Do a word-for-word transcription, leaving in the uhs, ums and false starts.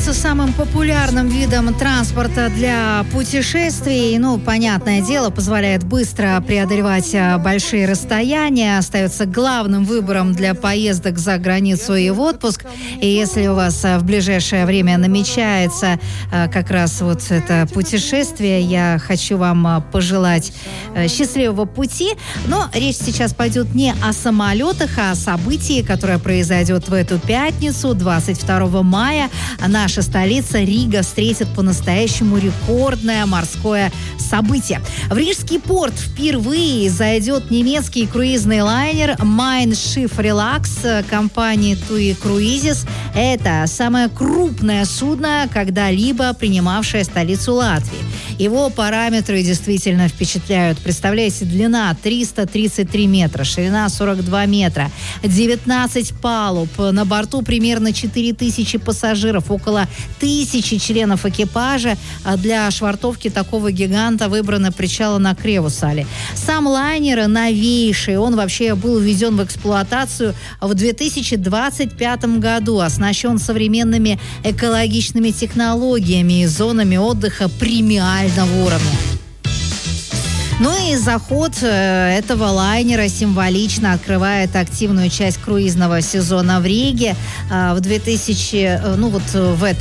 является самым популярным видом транспорта для путешествий. Ну, понятное дело, позволяет быстро преодолевать большие расстояния, остается главным выбором для поездок за границу и в отпуск. И если у вас в ближайшее время намечается как раз вот это путешествие, я хочу вам пожелать счастливого пути. Но речь сейчас пойдет не о самолетах, а о событии, которое произойдет в эту пятницу, двадцать второго мая. Наша столица Рига встретит по-настоящему рекордное морское событие. В Рижский порт впервые зайдет немецкий круизный лайнер Mein Schiff Relax компании TUI Cruises. Это самое крупное судно, когда-либо принимавшее столицу Латвии. Его параметры действительно впечатляют. Представляете, длина триста тридцать три метра, ширина сорок два метра, девятнадцать палуб, на борту примерно четыре тысячи пассажиров, около тысячи членов экипажа. Для швартовки такого гиганта выбраны причалы на Кревусале. Сам лайнер новейший, он вообще был введен в эксплуатацию в две тысячи двадцать пятом году, оснащен современными экологичными технологиями и зонами отдыха премиального уровня. Ну и заход э, этого лайнера символично открывает активную часть круизного сезона в Риге. Э, в две тысячи, э, ну вот в этом